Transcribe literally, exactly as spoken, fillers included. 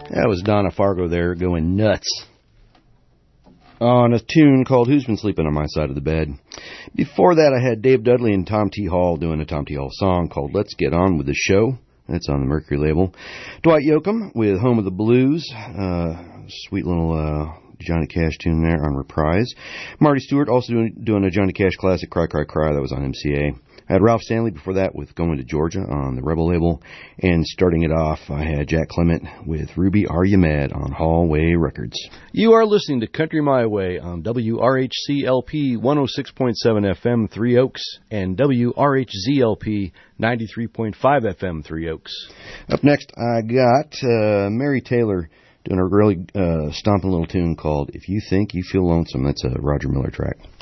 That was Donna Fargo there going nuts on a tune called Who's Been Sleeping on My Side of the Bed. Before that, I had Dave Dudley and Tom T. Hall doing a Tom T. Hall song called Let's Get On With the Show. That's on the Mercury label. Dwight Yoakam with Home of the Blues. Uh, sweet little uh, Johnny Cash tune there on Reprise. Marty Stewart also doing, doing a Johnny Cash classic, Cry, Cry, Cry. That was on M C A. I had Ralph Stanley before that with Going to Georgia on the Rebel label. And starting it off, I had Jack Clement with Ruby Are You Mad on Hallway Records. You are listening to Country My Way on W R H C L P one oh six point seven F M Three Oaks and W R H Z L P ninety-three point five F M Three Oaks. Up next, I got uh, Mary Taylor doing a really uh, stomping little tune called If You Think You Feel Lonesome. That's a Roger Miller track.